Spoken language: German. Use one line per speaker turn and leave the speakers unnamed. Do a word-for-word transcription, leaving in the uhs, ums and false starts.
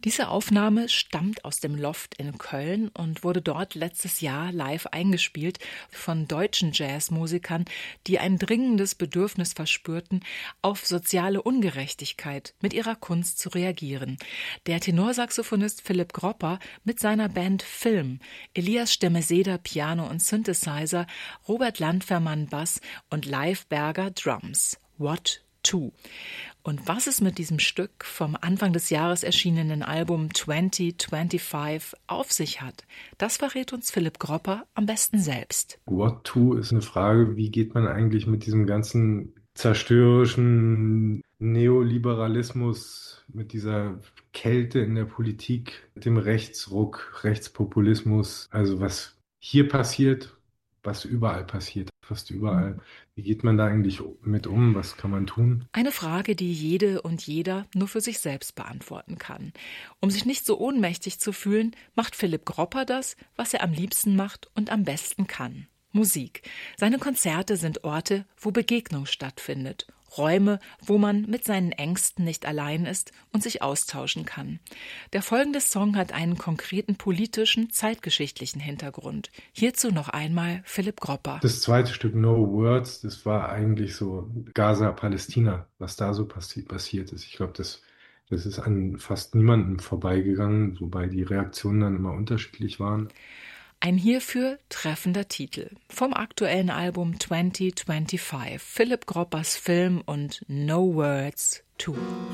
Diese Aufnahme stammt aus dem Loft in Köln und wurde dort letztes Jahr live eingespielt von deutschen Jazzmusikern, die ein dringendes Bedürfnis verspürten, auf soziale Ungerechtigkeit mit ihrer Kunst zu reagieren. Der Tenorsaxophonist Philipp Gropper mit seiner Band Film, Elias Stemeseder Piano und Synthesizer, Robert Landfermann Bass und Leif Berger Drums. What to? Und was es mit diesem Stück vom Anfang des Jahres erschienenen Album zwanzig fünfundzwanzig auf sich hat, das verrät uns Philipp Gropper am besten selbst.
What to ist eine Frage, wie geht man eigentlich mit diesem ganzen zerstörerischen Neoliberalismus, mit dieser Kälte in der Politik, mit dem Rechtsruck, Rechtspopulismus, also was hier passiert, was überall passiert, fast überall. Wie geht man da eigentlich mit um? Was kann man tun?
Eine Frage, die jede und jeder nur für sich selbst beantworten kann. Um sich nicht so ohnmächtig zu fühlen, macht Philipp Gropper das, was er am liebsten macht und am besten kann. Musik. Seine Konzerte sind Orte, wo Begegnung stattfindet. Räume, wo man mit seinen Ängsten nicht allein ist und sich austauschen kann. Der folgende Song hat einen konkreten politischen, zeitgeschichtlichen Hintergrund. Hierzu noch einmal Philipp Gropper.
Das zweite Stück No Words, das war eigentlich so Gaza, Palästina, was da so passi- passiert ist. Ich glaube, das, das ist an fast niemandem vorbeigegangen, wobei die Reaktionen dann immer unterschiedlich waren.
Ein hierfür treffender Titel. Vom aktuellen Album zwanzig fünfundzwanzig, Philipp Groppers Film und No Words to.